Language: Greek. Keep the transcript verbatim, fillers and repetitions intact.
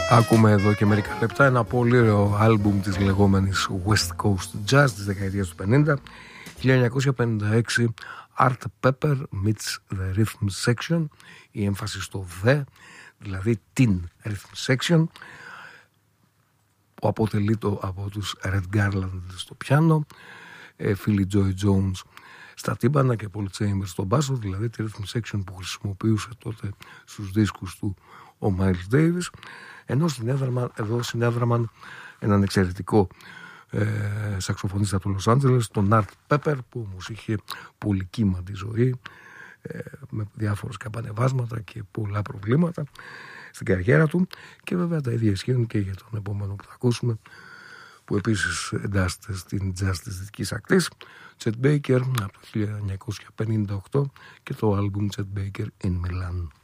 Ακούμε εδώ και μερικά λεπτά ένα πολύ ωραίο άλμπουμ της λεγόμενης West Coast Jazz της δεκαετίας του πενήντα, χίλια εννιακόσια πενήντα έξι, Art Pepper meets the Rhythm Section, η έμφαση στο the, δηλαδή την Rhythm Section, που αποτελείται από τους Red Garland στο πιάνο, Philly Joy Jones στα τύμπανα και Paul Chambers στο μπάσο, δηλαδή τη Rhythm Section που χρησιμοποιούσε τότε στους δίσκους του ο Miles Davis, ενώ συνέδραμαν, εδώ συνέδραμαν έναν εξαιρετικό ε, σαξοφωνίστα του Λος Άντζελες, τον Art Pepper, που όμως είχε πολύ κύματη ζωή, ε, με διάφορες καπανεβάσματα και πολλά προβλήματα στην καριέρα του, και βέβαια τα ίδια ισχύουν και για τον επόμενο που θα ακούσουμε, που επίσης εντάσσεται στην jazz της δυτικής ακτής, Chet Baker από το χίλια εννιακόσια πενήντα οκτώ και το άλμπουμ Chet Baker in Milan.